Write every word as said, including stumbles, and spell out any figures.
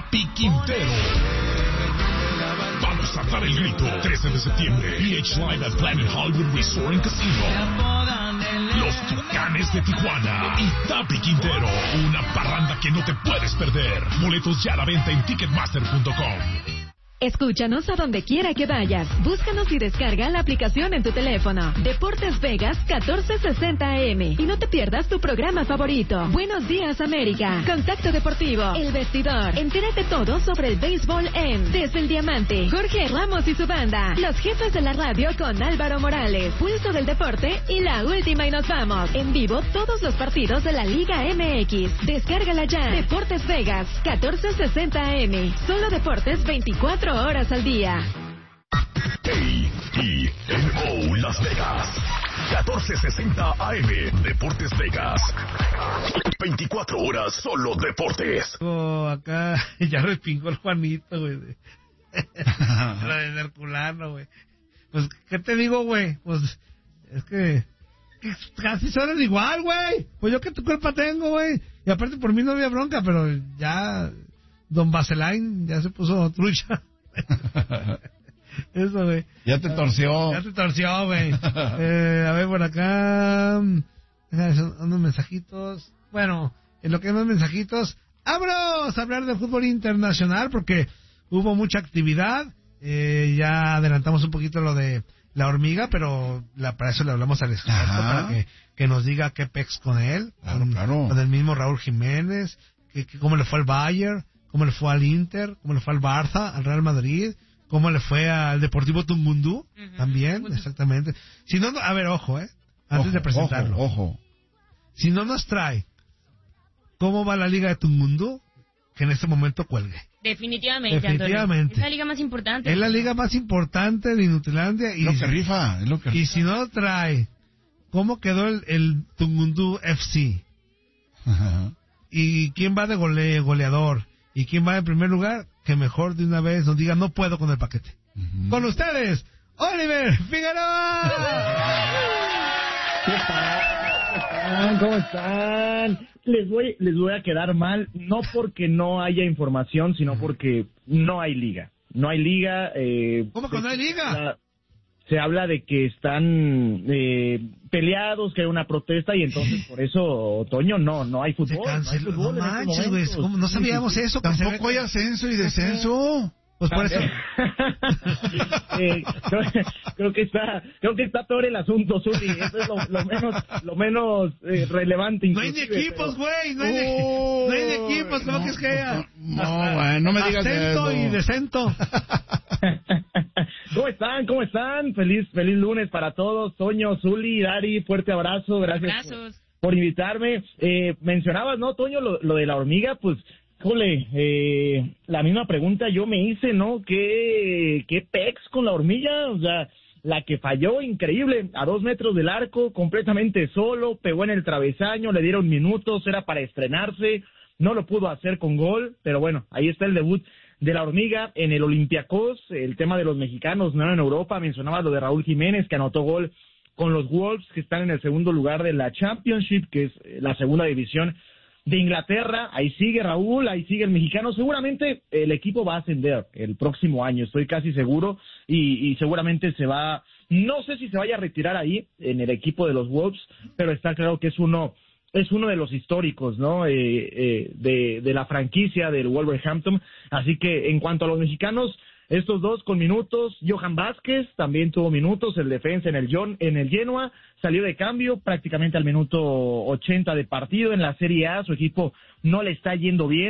Tapi Quintero. Vamos a dar el grito. trece de septiembre. P H Live at Planet Hollywood Resort and Casino. Los Tucanes de Tijuana y Tapi Quintero. Una parranda que no te puedes perder. Boletos ya a la venta en ticketmaster punto com. Escúchanos a donde quiera que vayas. Búscanos y descarga la aplicación en tu teléfono. Deportes Vegas catorce sesenta A M. Y no te pierdas tu programa favorito. Buenos días, América. Contacto Deportivo. El Vestidor. Entérate todo sobre el béisbol en Desde el Diamante. Jorge Ramos y su banda. Los jefes de la radio con Álvaro Morales. Pulso del Deporte y la última y nos vamos. En vivo todos los partidos de la Liga M X. Descárgala ya. Deportes Vegas catorce sesenta A M. Solo deportes veinticuatro horas al día. A E N O Las Vegas catorce sesenta A M. Deportes Vegas. veinticuatro horas solo deportes. Oh, acá ya respingó el Juanito, güey. La de Herculano, güey. Pues, ¿qué te digo, güey? Pues, es que, que casi suenan igual, güey. Pues yo qué tu culpa tengo, güey. Y aparte por mí no había bronca, pero ya Don Vaselain ya se puso trucha. Eso, güey. Ya te torció. Ya te torció, güey. Eh, a ver, por acá. Unos mensajitos. Bueno, en lo que hay más mensajitos, vámonos a hablar de fútbol internacional porque hubo mucha actividad. Eh, ya adelantamos un poquito lo de la hormiga, pero la, para eso le hablamos al experto, para que, que nos diga qué pex con él. Claro, con, claro. Con el mismo Raúl Jiménez, que, que cómo le fue al Bayern, cómo le fue al Inter, cómo le fue al Barça, al Real Madrid, cómo le fue al Deportivo Tungundú, uh-huh. También, uh-huh. Exactamente. Si no, a ver, ojo, eh, antes ojo, de presentarlo. Ojo, ojo. Si no nos trae cómo va la Liga de Tungundú, que en este momento cuelgue. Definitivamente, Definitivamente. Antonio. Es la liga más importante. Es la liga más importante de Inutilandia. Y lo que rifa, es lo que rifa. Y si no trae cómo quedó el, el Tungundú F C, uh-huh. Y quién va de gole, goleador, y quién va en primer lugar, que mejor de una vez nos diga, no puedo con el paquete. Uh-huh. Con ustedes, Oliver Figueroa. ¿Qué tal? ¿Cómo están? Les voy, les voy a quedar mal, no porque no haya información, sino porque no hay liga. No hay liga. Eh, ¿Cómo que no hay liga? La, se habla de que están eh, peleados, que hay una protesta, y entonces por eso, Otoño, no, no hay fútbol. No, hay fútbol no manches, güey, ¿cómo no sabíamos eso? Tampoco hay ascenso y descenso. Pues por eso. eh, creo, creo que está, creo que está peor el asunto, Zuli. Eso es lo, lo menos, lo menos eh, relevante. No hay ni equipos, güey. No, oh, no hay ni equipos. ¿Cómo no, que es que? No, no, güey, no me digas Acento eso. y descento. ¿Cómo están? ¿Cómo están? Feliz, feliz lunes para todos. Toño, Zuli, Dari, fuerte abrazo. Gracias por, por invitarme. Eh, mencionabas, ¿no, Toño, lo, lo de la hormiga? Pues, Jole, eh, la misma pregunta yo me hice, ¿no? ¿Qué, qué pex con la hormiga? O sea, la que falló, increíble, a dos metros del arco, completamente solo, pegó en el travesaño, le dieron minutos, era para estrenarse, no lo pudo hacer con gol, pero bueno, ahí está el debut de la hormiga en el Olympiacos. El tema de los mexicanos, no en Europa, mencionaba lo de Raúl Jiménez, que anotó gol con los Wolves, que están en el segundo lugar de la Championship, que es la segunda división de Inglaterra. Ahí sigue Raúl, ahí sigue el mexicano. Seguramente el equipo va a ascender el próximo año, estoy casi seguro, y, y seguramente se va, no sé si se vaya a retirar ahí en el equipo de los Wolves, pero está claro que es uno es uno de los históricos, ¿no? Eh, eh, de, de la franquicia del Wolverhampton. Así que en cuanto a los mexicanos, estos dos con minutos, Johan Vázquez también tuvo minutos, el defensa en el, John, en el Genoa, salió de cambio prácticamente al minuto ochenta de partido en la Serie A, su equipo no le está yendo bien.